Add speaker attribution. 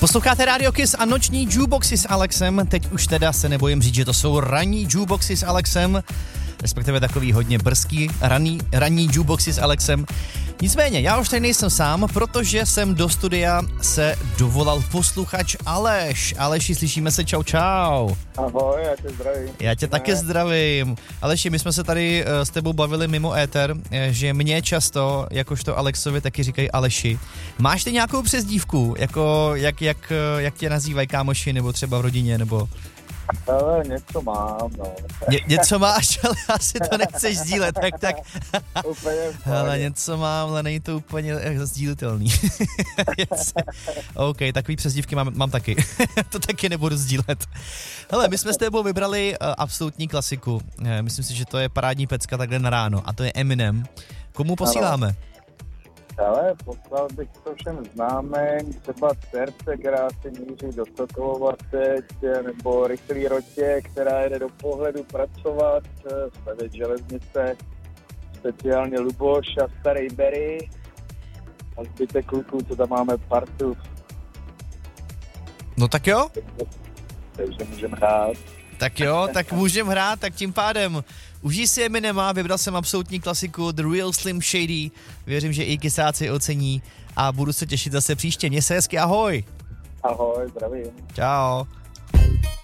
Speaker 1: Posloucháte Radio Kiss a noční jukeboxy s Alexem. Teď už teda se nebojím říct, že to jsou ranní jukeboxy s Alexem, respektive takový hodně brzký ranní jukeboxy s Alexem. Nicméně, já už tady nejsem sám, protože jsem do studia se dovolal posluchač Aleš. Aleši, slyšíme se, čau.
Speaker 2: Ahoj, já tě zdravím.
Speaker 1: Já tě také zdravím. Aleši, my jsme se tady s tebou bavili mimo éter, že mě často, jakožto Alexovi, taky říkají Aleši. Máš ty nějakou přezdívku, jako jak tě nazývají kámoši, nebo třeba v rodině, nebo...
Speaker 2: Ale něco mám, no.
Speaker 1: Něco máš, ale asi to nechceš sdílet, tak.
Speaker 2: Úplně.
Speaker 1: Ale něco mám, ale není to úplně sdílitelný. OK, takový přezdívky mám taky. To taky nebudu sdílet. Hele, my jsme s tebou vybrali absolutní klasiku. Myslím si, že to je parádní pecka takhle na ráno. A to je Eminem. Komu posíláme?
Speaker 2: Ale poslal bych to všem známým, třeba Terce, která se míří do Sokolova teď, nebo Rychlý Rotě, která jede do Pohledu pracovat, stavět železnice, speciálně Luboš a Starý Berry a zbytek kluků, co tam máme partu.
Speaker 1: No tak jo.
Speaker 2: Takže můžeme hrát.
Speaker 1: Tak jo, tak můžeme hrát, tak tím pádem užij si Eminema, vybral jsem absolutní klasiku The Real Slim Shady, věřím, že i kysáci ocení a budu se těšit zase příště, měj se hezky, ahoj.
Speaker 2: Ahoj, zdravím.
Speaker 1: Čau.